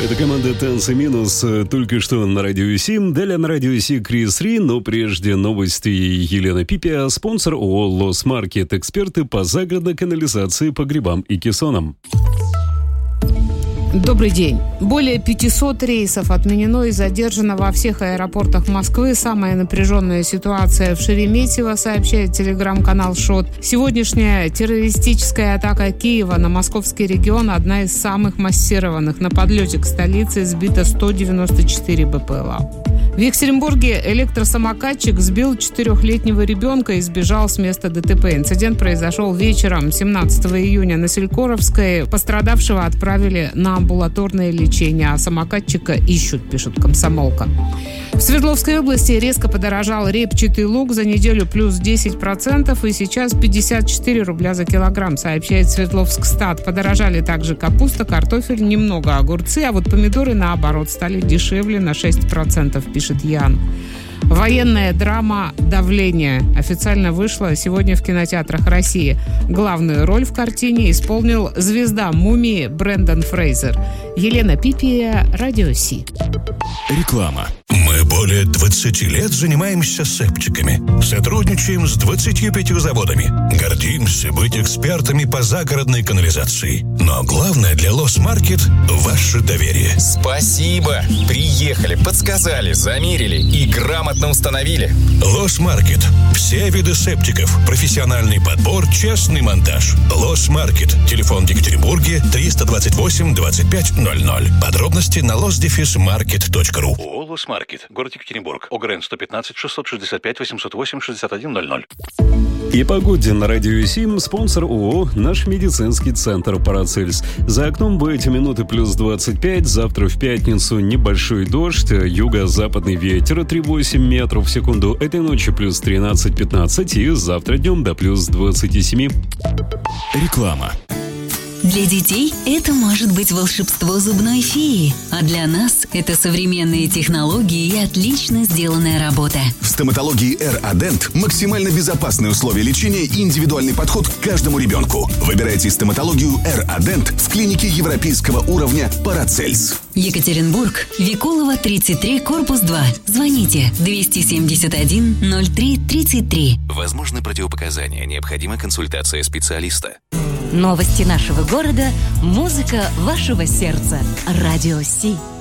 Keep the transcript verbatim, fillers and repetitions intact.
Это команда «Танцы минус» только что на Радио семь. Далее на Радио семь Крис Ри, но прежде новости Елена Пипия, спонсор ООО «Лос Маркет», эксперты по загородной канализации по грибам и кессонам. Добрый день. Более пятьсот рейсов отменено и задержано во всех аэропортах Москвы. Самая напряженная ситуация в Шереметьево, сообщает телеграм-канал ШОТ. Сегодняшняя террористическая атака Киева на московский регион одна из самых массированных. На подлете к столице сбито сто девяносто четыре БПЛА. В Екатеринбурге электросамокатчик сбил четырехлетнего ребенка и сбежал с места ДТП. Инцидент произошел вечером семнадцатого июня на Селькоровской. Пострадавшего отправили на амбулаторное лечение, а самокатчика ищут, пишет «Комсомолка». В Свердловской области резко подорожал репчатый лук, за неделю плюс десять процентов, и сейчас пятьдесят четыре рубля за килограмм, сообщает Свердловскстат. Подорожали также капуста, картофель, немного огурцы, а вот помидоры, наоборот, стали дешевле на шесть процентов, пишет Ян. Военная драма «Давление» официально вышла сегодня в кинотеатрах России. Главную роль в картине исполнил звезда «Мумии» Брендан Фрейзер. Елена Пипия, Радио Си. Реклама. Мы более двадцати лет занимаемся септиками. Сотрудничаем с двадцатью пятью заводами. Гордимся быть экспертами по загородной канализации. Но главное для Лос Маркет – ваше доверие. Спасибо! Приехали, подсказали, замерили и грамотно установили. Лос Маркет. Все виды септиков. Профессиональный подбор, честный монтаж. Лос Маркет. Телефон в Екатеринбурге триста двадцать восемь двадцать пять ноль ноль. Подробности на лос дефис маркет точка ру. ООО «Лос Маркет», город Екатеринбург, ОГРН сто пятнадцать шестьсот шестьдесят пять восемьсот восемь шестьдесят один ноль ноль. И погоде на Радио семь, спонсор ООО «Наш медицинский центр Парацельс». За окном в эти минуты плюс двадцать пять, завтра в пятницу небольшой дождь, юго-западный ветер три целых восемь метров в секунду, этой ночью плюс тринадцать пятнадцать и завтра днем до плюс двадцать семь. Реклама. Для детей это может быть волшебство зубной феи, а для нас это современные технологии и отлично сделанная работа. В стоматологии эр-Адент максимально безопасные условия лечения и индивидуальный подход к каждому ребенку. Выбирайте стоматологию эр-Адент в клинике европейского уровня Парацельс. Екатеринбург, Викулова, тридцать три, корпус два. Звоните двести семьдесят один ноль три тридцать три. Возможны противопоказания, необходима консультация специалиста. Новости нашего города, музыка вашего сердца. Радио Си.